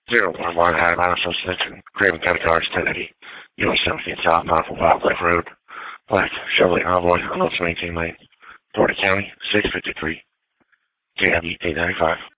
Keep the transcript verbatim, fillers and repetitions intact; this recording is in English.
zero one one Adam Adams Extension, Craven County Cars, ten eighty, U S seventeen South, Mount Wildlife Road, Black Chevrolet Envoy, on Maintain Lane, Florida County, six fifty-three, J W eight ninety-five.